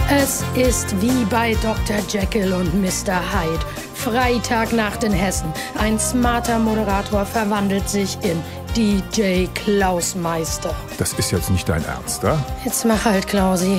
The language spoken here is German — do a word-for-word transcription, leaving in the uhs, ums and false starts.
Es ist wie bei Doktor Jekyll und Mister Hyde. Freitagnacht in Hessen. Ein smarter Moderator verwandelt sich in D J Klausmeister. Das ist jetzt nicht dein Ernst, oder? Jetzt mach halt, Klausi.